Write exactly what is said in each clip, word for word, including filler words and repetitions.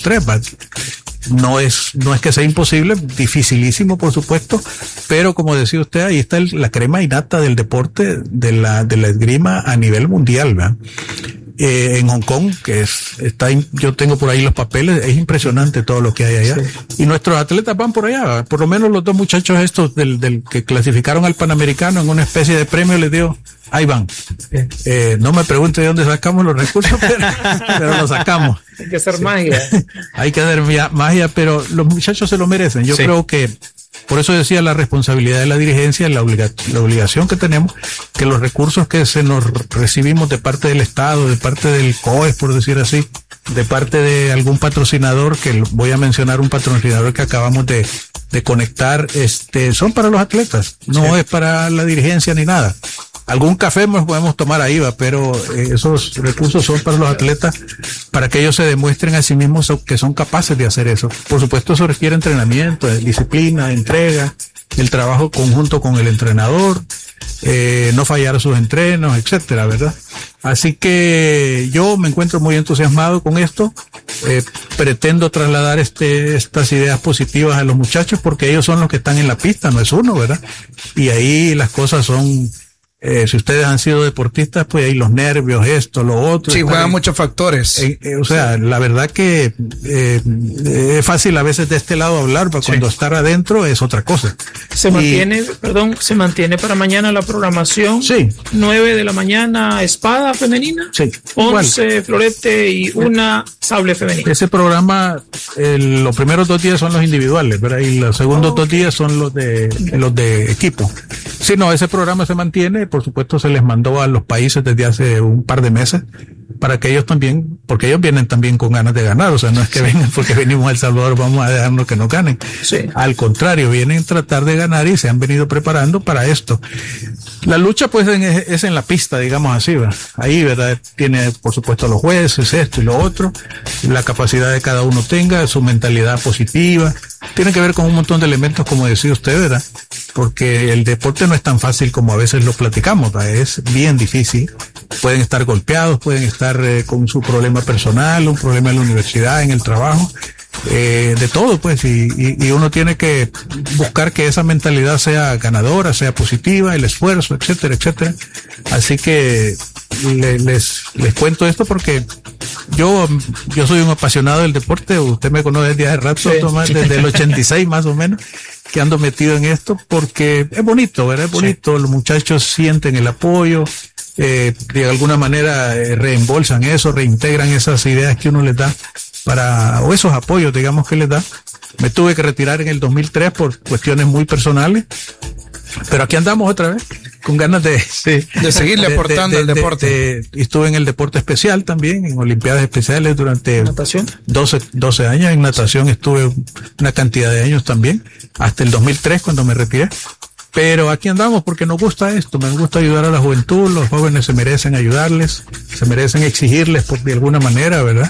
tres, ¿va? No es, no es que sea imposible, dificilísimo por supuesto, pero como decía usted, ahí está el, la crema innata del deporte, de la, de la esgrima a nivel mundial, ¿verdad? Eh, en Hong Kong, que es, está, yo tengo por ahí los papeles, es impresionante todo lo que hay allá. Sí. Y nuestros atletas van por allá, por lo menos los dos muchachos estos del, del que clasificaron al Panamericano en una especie de premio les dio, ahí van. Sí. Eh, no me pregunte de dónde sacamos los recursos, pero, pero los sacamos. Hay que hacer sí. magia. Hay que hacer magia, pero los muchachos se lo merecen. Yo sí. creo que, por eso decía la responsabilidad de la dirigencia, la, obliga, la obligación que tenemos, que los recursos que se nos recibimos de parte del Estado, de parte del C O E, por decir así, de parte de algún patrocinador, que voy a mencionar un patrocinador que acabamos de, de conectar, este, son para los atletas, no sí. es para la dirigencia ni nada. Algún café nos podemos tomar ahí, va, pero eh, esos recursos son para los atletas, para que ellos se demuestren a sí mismos que son capaces de hacer eso. Por supuesto, eso requiere entrenamiento, disciplina, entrega, el trabajo conjunto con el entrenador, eh, no fallar sus entrenos, etcétera, ¿verdad? Así que yo me encuentro muy entusiasmado con esto. Eh, pretendo trasladar este, estas ideas positivas a los muchachos, porque ellos son los que están en la pista, no es uno, ¿verdad? Y ahí las cosas son... Eh, si ustedes han sido deportistas, pues hay los nervios, esto, lo otro. Sí, juegan muchos factores. Eh, eh, o sea, sí. la verdad que eh, es fácil a veces de este lado hablar, pero sí. cuando estar adentro es otra cosa. Se y, mantiene, perdón, se mantiene para mañana la programación. Sí. nueve de la mañana, espada femenina. Sí. once igual. Florete y una sable femenina. Ese programa, eh, los primeros dos días son los individuales, ¿verdad? Y los segundos oh, dos okay. días son los de, los de equipo. Sí, no, ese programa se mantiene. Por supuesto, se les mandó a los países desde hace un par de meses para que ellos también, porque ellos vienen también con ganas de ganar, o sea, no es que vengan porque venimos a El Salvador, vamos a dejarnos que no ganen. Sí. Al contrario, vienen a tratar de ganar y se han venido preparando para esto. La lucha, pues, en, es en la pista, digamos así, ¿verdad? Ahí, ¿verdad? Tiene, por supuesto, los jueces, esto y lo otro, la capacidad de cada uno tenga, su mentalidad positiva. Tiene que ver con un montón de elementos, como decía usted, ¿verdad? Porque el deporte no es tan fácil como a veces lo platicamos, ¿verdad? Es bien difícil. Pueden estar golpeados, pueden estar eh, con su problema personal, un problema en la universidad, en el trabajo, eh, de todo, pues, y, y, y uno tiene que buscar que esa mentalidad sea ganadora, sea positiva, el esfuerzo, etcétera, etcétera. Así que le, les, les cuento esto porque yo, yo soy un apasionado del deporte, usted me conoce desde hace rato, sí. Tomás, desde el ochenta y seis más o menos, que ando metido en esto porque es bonito, ¿verdad? Es bonito, sí. Los muchachos sienten el apoyo, eh, de alguna manera eh, reembolsan eso, reintegran esas ideas que uno les da para, o esos apoyos, digamos, que les da. Me tuve que retirar en el dos mil tres por cuestiones muy personales, pero aquí andamos otra vez, con ganas de, sí, de seguirle de, aportando al de, de, deporte. De, de, estuve en el deporte especial también, en Olimpiadas Especiales durante ¿Natación? doce, doce años. En natación estuve una cantidad de años también, hasta el dos mil tres cuando me retiré. Pero aquí andamos porque nos gusta esto, me gusta ayudar a la juventud, los jóvenes se merecen ayudarles, se merecen exigirles por, de alguna manera, ¿verdad?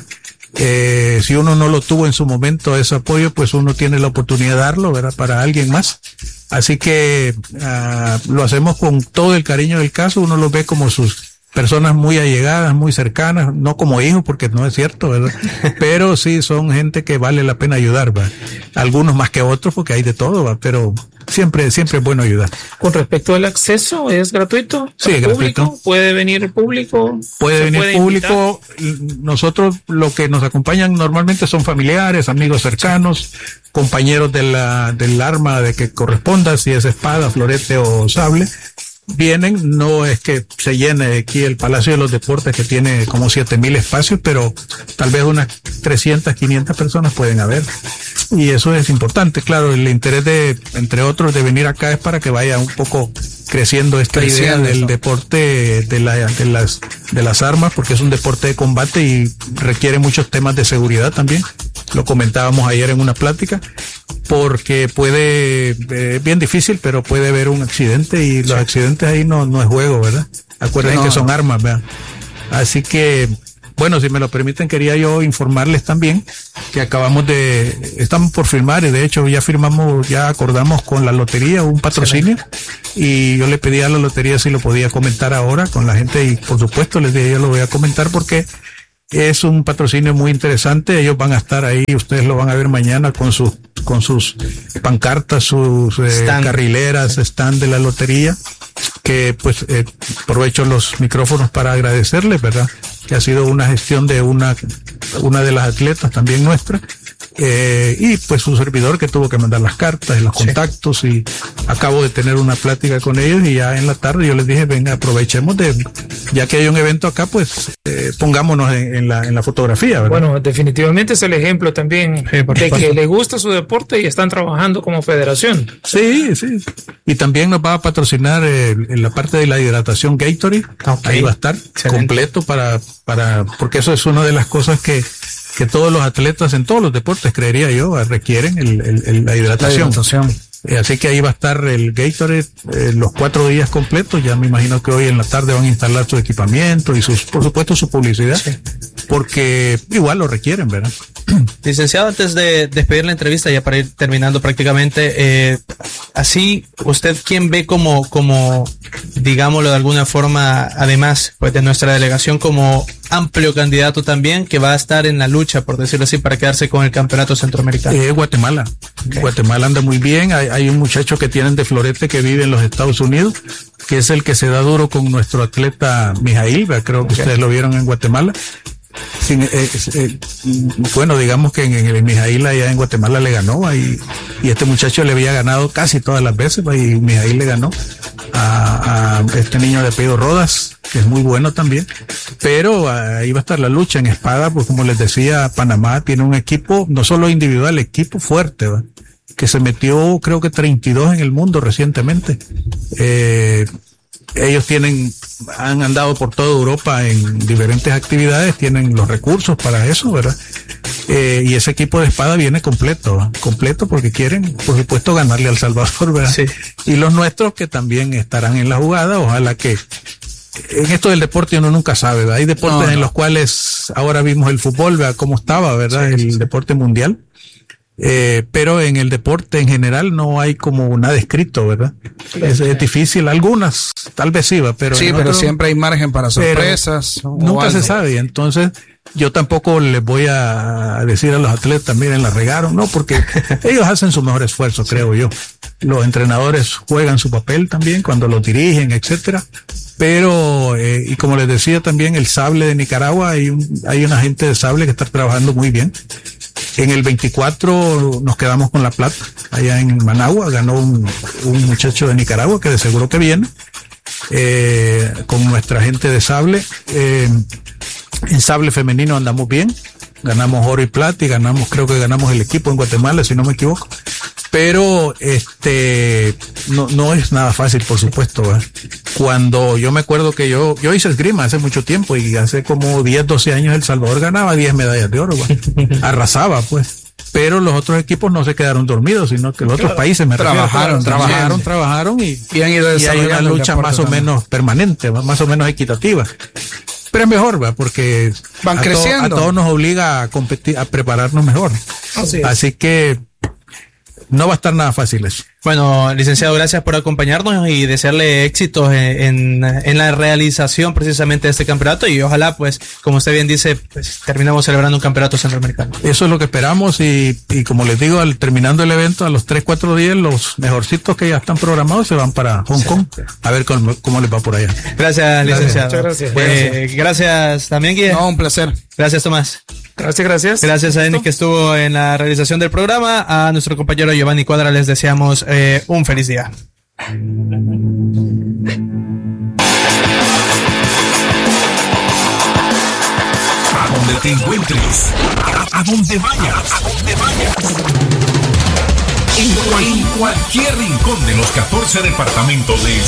Eh, si uno no lo tuvo en su momento ese apoyo, pues uno tiene la oportunidad de darlo, ¿verdad? Para alguien más. Así que uh, lo hacemos con todo el cariño del caso, uno los ve como sus personas muy allegadas, muy cercanas, no como hijos, porque no es cierto, ¿verdad? Pero sí son gente que vale la pena ayudar, ¿va? Algunos más que otros, porque hay de todo, ¿va? Pero siempre, siempre es bueno ayudar. Con respecto al acceso, ¿es gratuito? Sí, es gratuito. ¿Puede venir el público? Puede venir puede público. Invitar? Nosotros, lo que nos acompañan normalmente son familiares, amigos cercanos, compañeros de la, del arma de que corresponda, si es espada, florete o sable. Vienen, no es que se llene aquí el Palacio de los Deportes, que tiene como siete mil espacios, pero tal vez unas trescientas, quinientas personas pueden haber. Y eso es importante, claro, el interés de, entre otros, de venir acá es para que vaya un poco creciendo esta creciendo idea del eso. deporte de, la, de las de las armas, porque es un deporte de combate y requiere muchos temas de seguridad también. Lo comentábamos ayer en una plática, porque puede, eh, bien difícil, pero puede haber un accidente y los accidentes ahí no, no es juego, ¿verdad? Acuérdense no. que son armas, ¿verdad? Así que, bueno, si me lo permiten, quería yo informarles también que acabamos de, estamos por firmar, y de hecho ya firmamos, ya acordamos con la lotería un patrocinio, y yo le pedí a la lotería si lo podía comentar ahora con la gente, y por supuesto les dije, yo lo voy a comentar porque Es un patrocinio muy interesante. Ellos van a estar ahí, ustedes lo van a ver mañana con sus con sus pancartas, sus eh, carrileras, stand de la lotería, que pues eh, aprovecho los micrófonos para agradecerles, ¿verdad? Que ha sido una gestión de una una de las atletas también nuestra. Eh, y pues su servidor que tuvo que mandar las cartas y los contactos, sí. Y acabo de tener una plática con ellos y ya en la tarde yo les dije, venga, aprovechemos de, ya que hay un evento acá, pues eh, pongámonos en, en, la, en la fotografía, ¿verdad? Bueno, definitivamente es el ejemplo también sí, de que les gusta su deporte y están trabajando como federación. Sí, sí. Y también nos va a patrocinar eh, en la parte de la hidratación Gatorade, okay. Ahí va a estar excelente. Completo para, para, porque eso es una de las cosas que que todos los atletas en todos los deportes, creería yo, requieren el, el, el, la hidratación. La hidratación. Eh, así que ahí va a estar el Gatorade eh, los cuatro días completos. Ya me imagino que hoy en la tarde van a instalar su equipamiento y sus, por supuesto su publicidad, sí. Porque igual lo requieren, ¿verdad? Licenciado, antes de despedir la entrevista, ya para ir terminando prácticamente, eh, así, ¿usted quién ve como, como, digámoslo de alguna forma, además pues de nuestra delegación, como amplio candidato también, que va a estar en la lucha, por decirlo así, para quedarse con el campeonato centroamericano? Eh, Guatemala. Okay. Guatemala anda muy bien. Hay, hay un muchacho que tienen de florete que vive en los Estados Unidos, que es el que se da duro con nuestro atleta Mijail, creo que okay. Ustedes lo vieron en Guatemala. Sin, eh, eh, bueno, digamos que en, en el Mijail allá en Guatemala le ganó y, y este muchacho le había ganado casi todas las veces y Mijail le ganó a, a este niño de apellido Rodas, que es muy bueno también, pero ahí va a estar la lucha en espada, pues como les decía, Panamá tiene un equipo, no solo individual, equipo fuerte, ¿va? Que se metió creo que treinta y dos en el mundo recientemente. Eh, ellos tienen, han andado por toda Europa en diferentes actividades, tienen los recursos para eso, ¿verdad? Eh, y ese equipo de espada viene completo, ¿verdad? Completo porque quieren, por supuesto, ganarle a El Salvador, ¿verdad? Sí. Y los nuestros que también estarán en la jugada, ojalá que en esto del deporte uno nunca sabe, ¿verdad? Hay deportes no, no. en los cuales ahora vimos el fútbol, ¿verdad? Cómo estaba, ¿verdad? Sí, el sí. deporte mundial. Eh, pero en el deporte en general no hay como nada escrito, ¿verdad? Es, es difícil, algunas, tal vez sí, pero sí, pero otro, siempre hay margen para sorpresas. Nunca algo. Se sabe, entonces yo tampoco les voy a decir a los atletas, miren, la regaron, no, porque ellos hacen su mejor esfuerzo, creo yo. Los entrenadores juegan su papel también cuando los dirigen, etcétera. Pero, eh, y como les decía también, el sable de Nicaragua, hay un, hay una gente de sable que está trabajando muy bien. En el veinticuatro nos quedamos con la plata, allá en Managua, ganó un, un muchacho de Nicaragua que de seguro que viene, eh, con nuestra gente de sable. Eh, en sable femenino andamos bien, ganamos oro y plata y ganamos, creo que ganamos el equipo en Guatemala, si no me equivoco. Pero este no no es nada fácil, por supuesto, ¿verdad? Cuando yo me acuerdo que yo yo hice esgrima hace mucho tiempo y hace como diez, doce años El Salvador ganaba diez medallas de oro, ¿verdad? Arrasaba, pues. Pero los otros equipos no se quedaron dormidos, sino que los claro, otros países me trabajaron, refiero, trabajaron, trabajaron y, y, han ido y hay una lucha más o también. menos permanente, más o menos equitativa. Pero es mejor, ¿verdad? Porque van a creciendo. To, a todos nos obliga a competir, a prepararnos mejor. Así, Así que no va a estar nada fácil eso. Bueno, licenciado, gracias por acompañarnos y desearle éxitos en, en, en la realización precisamente de este campeonato y ojalá, pues, como usted bien dice, pues terminamos celebrando un campeonato centroamericano. Eso es lo que esperamos y, y como les digo, al terminando el evento, a los tres, cuatro días, los mejorcitos que ya están programados se van para Hong sí. Kong a ver cómo, cómo les va por allá. Gracias, licenciado. Muchas gracias. Eh, gracias también, Guille. No, un placer. Gracias, Tomás. Gracias, gracias. Gracias a Denis que estuvo en la realización del programa. A nuestro compañero Giovanni Cuadra les deseamos eh, un feliz día. A donde te encuentres, a, a donde vayas, a donde vayas. En, en cualquier rincón de los catorce departamentos de